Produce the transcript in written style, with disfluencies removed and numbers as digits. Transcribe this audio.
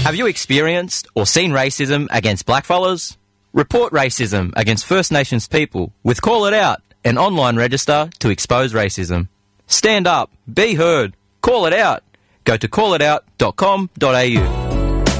Have you experienced or seen racism against blackfellas? Report racism against First Nations people with Call It Out, an online register to expose racism. Stand up, be heard, call it out. Go to callitout.com.au.